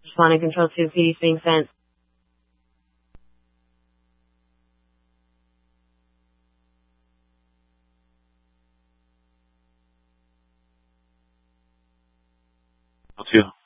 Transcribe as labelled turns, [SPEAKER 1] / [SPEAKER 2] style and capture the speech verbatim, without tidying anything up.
[SPEAKER 1] Responding control two, P D being sent.
[SPEAKER 2] Two.